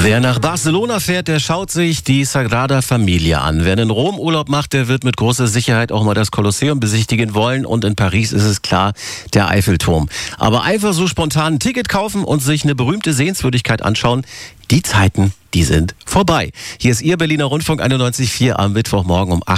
Wer nach Barcelona fährt, der schaut sich die Sagrada Familia an. Wer in Rom Urlaub macht, der wird mit großer Sicherheit auch mal das Kolosseum besichtigen wollen. Und in Paris ist es klar, der Eiffelturm. Aber einfach so spontan ein Ticket kaufen und sich eine berühmte Sehenswürdigkeit anschauen, die Zeiten, die sind vorbei. Hier ist Ihr Berliner Rundfunk 91.4 am Mittwochmorgen um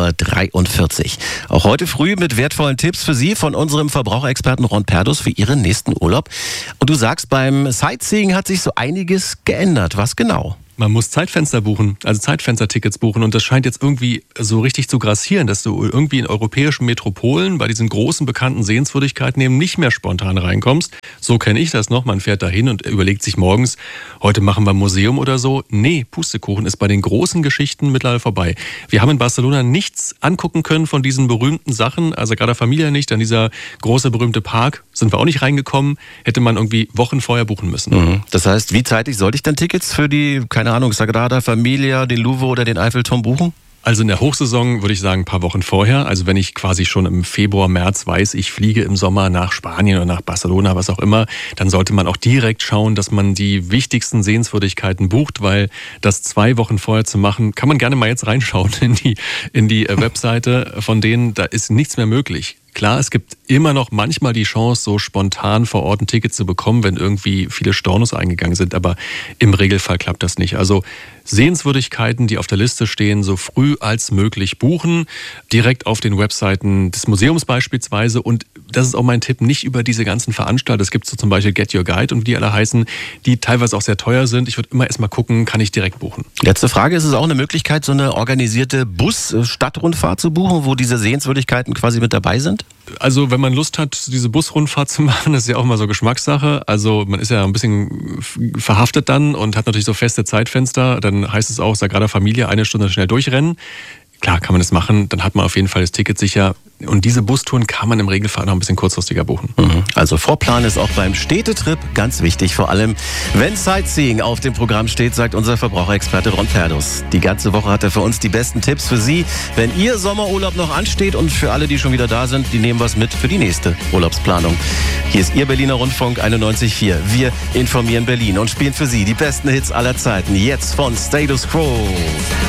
8:43 Uhr. Auch heute früh mit wertvollen Tipps für Sie von unserem Verbraucherexperten Ron Perdus für Ihren nächsten Urlaub. Und du sagst, beim Sightseeing hat sich so einiges geändert. Was genau? Man muss Zeitfenster buchen, also Zeitfenstertickets buchen. Und das scheint jetzt irgendwie so richtig zu grassieren, dass du irgendwie in europäischen Metropolen bei diesen großen bekannten Sehenswürdigkeiten eben nicht mehr spontan reinkommst. So kenne ich das noch. Man fährt dahin und überlegt sich morgens, heute machen wir ein Museum oder so. Nee, Pustekuchen ist bei den großen Geschichten mittlerweile vorbei. Wir haben in Barcelona nichts angucken können von diesen berühmten Sachen. Also gerade Familie nicht. Dann dieser große berühmte Park sind wir auch nicht reingekommen. Hätte man irgendwie Wochen vorher buchen müssen. Das heißt, wie zeitig sollte ich dann Tickets für die, keine Ahnung, Sagrada Familia, den Louvre oder den Eiffelturm buchen? Also in der Hochsaison würde ich sagen ein paar Wochen vorher. Also wenn ich quasi schon im Februar, März weiß, ich fliege im Sommer nach Spanien oder nach Barcelona, was auch immer, dann sollte man auch direkt schauen, dass man die wichtigsten Sehenswürdigkeiten bucht, weil das 2 Wochen vorher zu machen, kann man gerne mal jetzt reinschauen in die Webseite von denen, da ist nichts mehr möglich. Klar, es gibt immer noch manchmal die Chance, so spontan vor Ort ein Ticket zu bekommen, wenn irgendwie viele Stornos eingegangen sind, aber im Regelfall klappt das nicht. Also Sehenswürdigkeiten, die auf der Liste stehen, so früh als möglich buchen, direkt auf den Webseiten des Museums beispielsweise. Und das ist auch mein Tipp, nicht über diese ganzen Veranstalter. Es gibt so zum Beispiel Get Your Guide und wie die alle heißen, die teilweise auch sehr teuer sind. Ich würde immer erstmal gucken, kann ich direkt buchen. Letzte Frage, ist es auch eine Möglichkeit, so eine organisierte Bus-Stadtrundfahrt zu buchen, wo diese Sehenswürdigkeiten quasi mit dabei sind? Also wenn man Lust hat, diese Busrundfahrt zu machen, das ist ja auch mal so Geschmackssache. Also man ist ja ein bisschen verhaftet dann und hat natürlich so feste Zeitfenster. Dann heißt es auch, Sagrada Familia, 1 Stunde schnell durchrennen. Klar kann man das machen, dann hat man auf jeden Fall das Ticket sicher. Und diese Bustouren kann man im Regelfall noch ein bisschen kurzfristiger buchen. Also Vorplan ist auch beim Städtetrip ganz wichtig, vor allem wenn Sightseeing auf dem Programm steht, sagt unser Verbraucherexperte Ron Perdus. Die ganze Woche hat er für uns die besten Tipps für Sie, wenn Ihr Sommerurlaub noch ansteht, und für alle, die schon wieder da sind, die nehmen was mit für die nächste Urlaubsplanung. Hier ist Ihr Berliner Rundfunk 91.4. Wir informieren Berlin und spielen für Sie die besten Hits aller Zeiten. Jetzt von Status Quo.